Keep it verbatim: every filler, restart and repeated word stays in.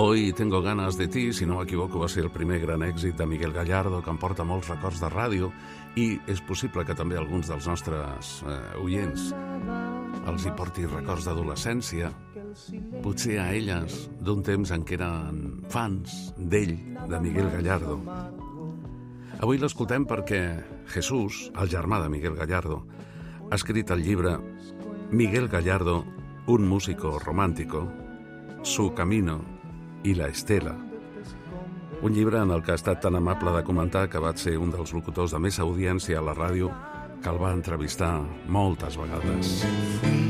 Hoy tengo ganas de ti, si no m'equivoco, va ser el primer gran èxit de Miguel Gallardo, que em porta molts records de ràdio, i és possible que també alguns dels nostres eh, oients els hi porti records d'adolescència, potser a elles d'un temps en què eren fans d'ell, de Miguel Gallardo. Avui l'escoltem perquè Jesús, el germà de Miguel Gallardo, ha escrit el llibre Miguel Gallardo, un músico romántico, Su camino i la estela. Un llibre en el que ha estat tan amable de comentar que vaig ser un dels locutors de més audiència a la ràdio que el va entrevistar moltes vegades.